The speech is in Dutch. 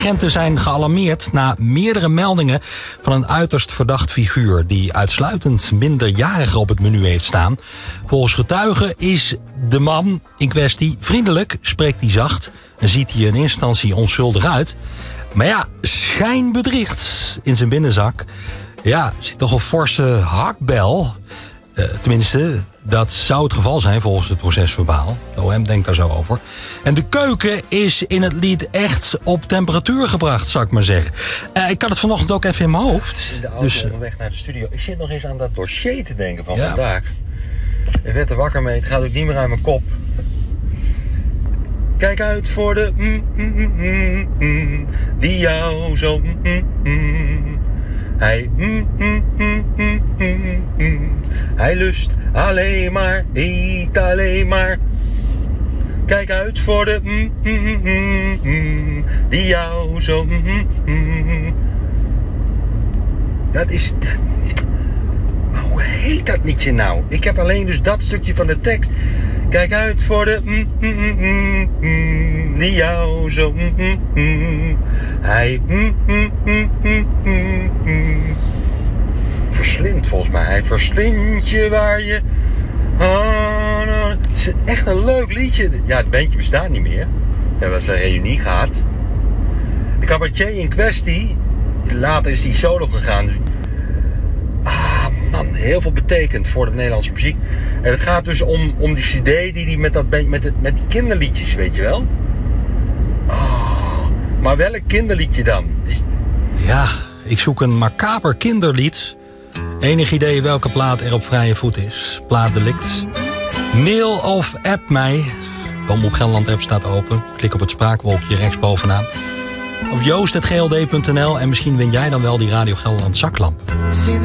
Agenten zijn gealarmeerd na meerdere meldingen van een uiterst verdacht figuur die uitsluitend minderjarigen op het menu heeft staan. Volgens getuigen is de man in kwestie vriendelijk, spreekt hij zacht en ziet hij in eerste instantie onschuldig uit. Maar ja, schijn bedriegt. In zijn binnenzak zit toch een forse hakbel. Tenminste, dat zou het geval zijn volgens het procesverbaal. De OM denkt daar zo over. En de keuken is in het lied echt op temperatuur gebracht, zou ik maar zeggen. Ik had het vanochtend ook even in mijn hoofd. In de auto onderweg naar de studio. Ik zit nog eens aan dat dossier te denken van vandaag. Ik werd er wakker mee. Het gaat ook niet meer uit mijn kop. Kijk uit voor de die jou zo Hij lust alleen maar, eet alleen maar. Kijk uit voor de die jou zo Dat is... Maar hoe heet dat liedje nou? Ik heb alleen dus dat stukje van de tekst. Kijk uit voor de die jou zo hij verslindt volgens mij. Hij verslindt je waar je... Het is echt een leuk liedje. Ja, het bandje bestaat niet meer. We hebben een reunie gehad. De cabaretier in kwestie, later is hij solo gegaan. Man, heel veel betekent voor de Nederlandse muziek. En het gaat dus om die cd die hij met dat band, met die kinderliedjes, weet je wel. Maar welk kinderliedje dan? Ja, ik zoek een macaber kinderlied. Enig idee welke plaat er op vrije voet is? Plaatdelict. Mail of app mij. De Omroep Gelderland app staat open. Klik op het spraakwolkje rechtsbovenaan. Of joost@gld.nl en misschien win jij dan wel die Radio Gelderland zaklamp.